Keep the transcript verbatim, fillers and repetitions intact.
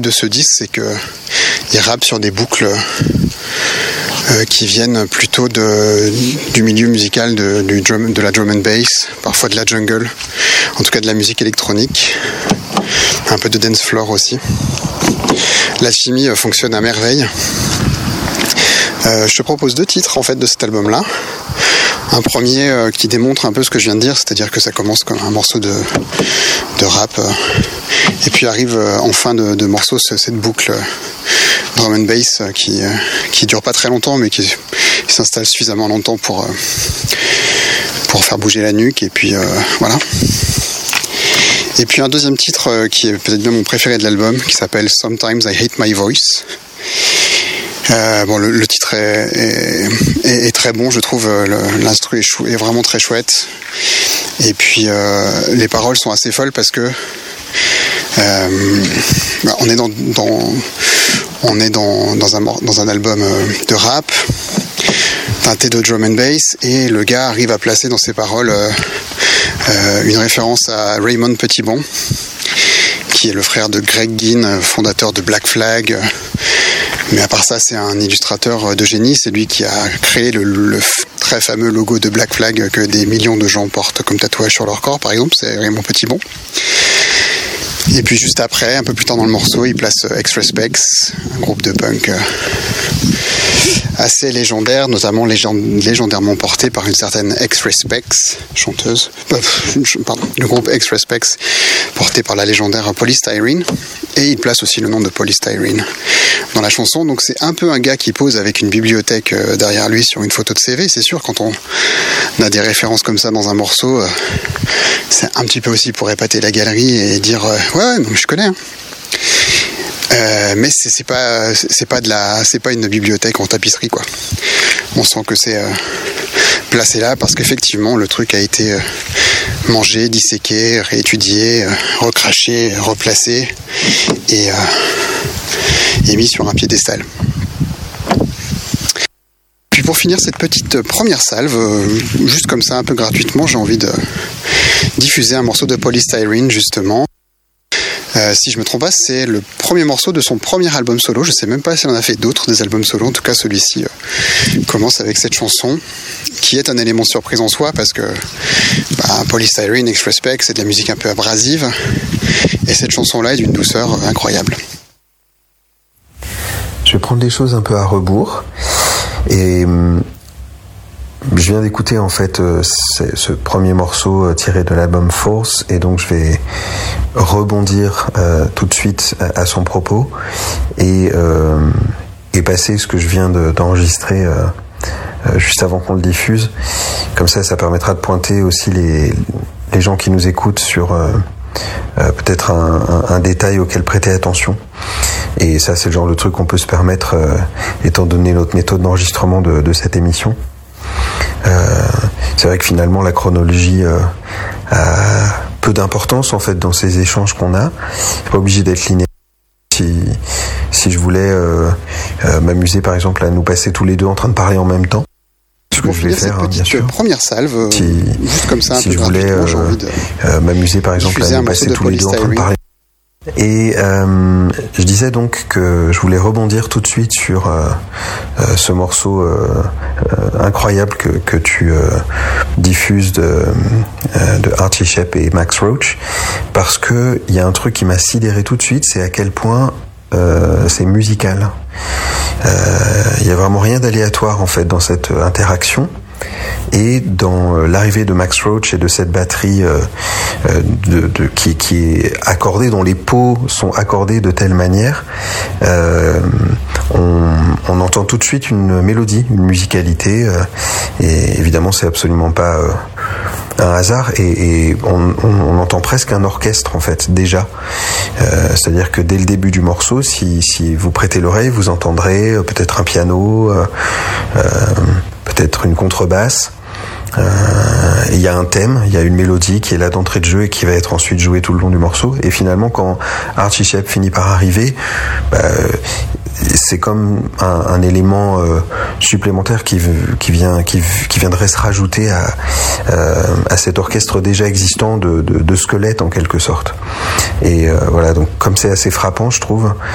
de ce disque, c'est que il rappe sur des boucles euh, qui viennent plutôt de, du milieu musical de, du drum, de la drum and bass, parfois de la jungle, en tout cas de la musique électronique, un peu de dance floor aussi. L'alchimie fonctionne à merveille. Euh, je te propose deux titres en fait de cet album-là. Un premier euh, qui démontre un peu ce que je viens de dire, c'est-à-dire que ça commence comme un morceau de, de rap, euh, et puis arrive euh, en fin de, de morceau cette boucle euh, drum and bass euh, qui euh, qui dure pas très longtemps, mais qui, qui s'installe suffisamment longtemps pour euh, pour faire bouger la nuque, et puis euh, voilà. Et puis un deuxième titre euh, qui est peut-être bien mon préféré de l'album, qui s'appelle Sometimes I Hate My Voice. Euh, bon, le, le titre est, est, est, est très bon, je trouve. L'instru est, chou, est vraiment très chouette. Et puis euh, les paroles sont assez folles parce que euh, bah, on est dans, dans on est dans, dans un dans un album de rap teinté de drum and bass, et le gars arrive à placer dans ses paroles euh, euh, une référence à Raymond Petitbon, qui est le frère de Greg Ginn, fondateur de Black Flag. Mais à part ça, c'est un illustrateur de génie. C'est lui qui a créé le, le très fameux logo de Black Flag que des millions de gens portent comme tatouage sur leur corps, par exemple. C'est Raymond Petitbon. Et puis juste après, un peu plus tard dans le morceau, il place X-Respects, un groupe de punk assez légendaire, notamment légend- légendairement porté par une certaine X-Respects, chanteuse, euh, pardon, le groupe X-Respects, porté par la légendaire Polystyrene, et il place aussi le nom de Polystyrene dans la chanson. Donc c'est un peu un gars qui pose avec une bibliothèque derrière lui sur une photo de C V. C'est sûr, quand on a des références comme ça dans un morceau, c'est un petit peu aussi pour épater la galerie et dire ouais, ouais non, je connais, hein. Euh, mais c'est, c'est pas c'est pas de la c'est pas une bibliothèque en tapisserie, quoi. On sent que c'est euh, placé là parce qu'effectivement le truc a été euh, mangé, disséqué, réétudié, euh, recraché, replacé et, euh, et mis sur un piédestal. Puis pour finir cette petite première salve, euh, juste comme ça un peu gratuitement, j'ai envie de diffuser un morceau de Polystyrene, justement. Euh, si je me trompe pas, c'est le premier morceau de son premier album solo. Je sais même pas s'il en a fait d'autres des albums solo. En tout cas, celui-ci euh, commence avec cette chanson, qui est un élément de surprise en soi, parce que bah, Polystyrene, X-Respects, c'est de la musique un peu abrasive, et cette chanson-là est d'une douceur incroyable. Je vais prendre les choses un peu à rebours, et je viens d'écouter en fait euh, ce premier morceau euh, tiré de l'album Force, et donc je vais rebondir euh, tout de suite à, à son propos et, euh, et passer ce que je viens de, d'enregistrer euh, euh, juste avant qu'on le diffuse. Comme ça, ça permettra de pointer aussi les, les gens qui nous écoutent sur euh, euh, peut-être un, un, un détail auquel prêter attention. Et ça, c'est le genre de truc qu'on peut se permettre euh, étant donné notre méthode d'enregistrement de, de cette émission. Euh, c'est vrai que finalement la chronologie euh, a peu d'importance en fait dans ces échanges qu'on a. C'est pas obligé d'être linéaire. Si, si je voulais euh, euh, m'amuser par exemple à nous passer tous les deux en train de parler en même temps, ce que je vais faire, hein, bien sûr. Première salve, si, juste comme ça, un si peu je voulais euh, j'ai envie de euh, m'amuser par exemple à nous passer tous les deux en train de parler. Et euh, je disais donc que je voulais rebondir tout de suite sur euh, euh, ce morceau euh, euh, incroyable que, que tu euh, diffuses de, euh, de Archie Shepp et Max Roach, parce que il y a un truc qui m'a sidéré tout de suite, c'est à quel point euh, c'est musical. Il euh, y a vraiment rien d'aléatoire en fait dans cette interaction. Et dans l'arrivée de Max Roach et de cette batterie euh, de, de, qui, qui est accordée, dont les pots sont accordés de telle manière, euh, on, on entend tout de suite une mélodie, une musicalité, euh, et évidemment c'est absolument pas euh, un hasard, et, et on, on, on entend presque un orchestre en fait déjà. Euh, c'est-à-dire que dès le début du morceau, si, si vous prêtez l'oreille, vous entendrez euh, peut-être un piano, euh, euh, peut-être une contrebasse. Il euh, y a un thème, il y a une mélodie qui est là d'entrée de jeu et qui va être ensuite jouée tout le long du morceau. Et finalement, quand Archie Shepp finit par arriver, bah, c'est comme un, un élément euh, supplémentaire qui, qui, vient, qui, qui viendrait se rajouter à, euh, à cet orchestre déjà existant de, de, de squelette en quelque sorte. Et euh, voilà, donc comme c'est assez frappant, je trouve,